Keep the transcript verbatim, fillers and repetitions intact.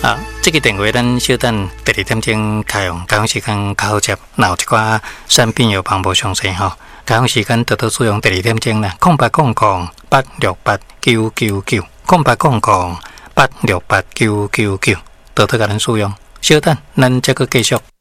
啊，这个电话咱稍等第二点钟开用，开放时间较好接。若有一寡产品有帮无详细吼，开放时间多多使用第二点钟啦，空八空空八六八九九九，空八空空八六八九九九，多多甲咱使用。稍等，咱再个继续。